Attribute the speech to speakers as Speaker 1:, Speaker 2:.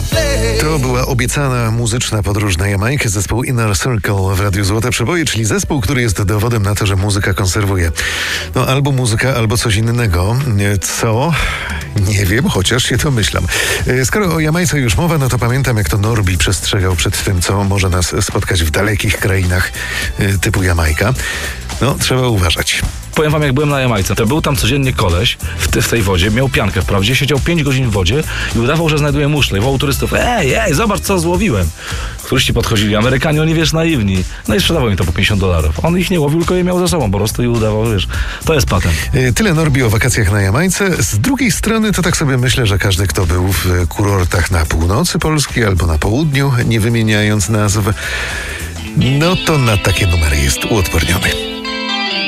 Speaker 1: To była obiecana muzyczna podróż na Jamajkę, zespół Inner Circle w Radiu Złote Przeboje, czyli zespół, który jest dowodem na to, że muzyka konserwuje. No albo muzyka, albo coś innego. Co? Nie wiem, chociaż się domyślam. Skoro o Jamajce już mowa, no to pamiętam, jak to Norbi przestrzegał przed tym, co może nas spotkać w dalekich krainach typu Jamajka. No, trzeba uważać.
Speaker 2: Powiem wam, jak byłem na Jamajce, to był tam codziennie koleś w tej wodzie, miał piankę wprawdzie, siedział 5 godzin w wodzie i udawał, że znajduje muszle i wołał turystów: ej, zobacz, co złowiłem. Turyści podchodzili, Amerykanie, oni wiesz, naiwni. No i sprzedawał im to po $50. On ich nie łowił, tylko je miał ze sobą po prostu i udawał, wiesz. To jest patent.
Speaker 1: Tyle Norbi o wakacjach na Jamajce. Z drugiej strony to tak sobie myślę, że każdy, kto był w kurortach na północy Polski albo na południu, nie wymieniając nazw, no to na takie numery jest uodporniony.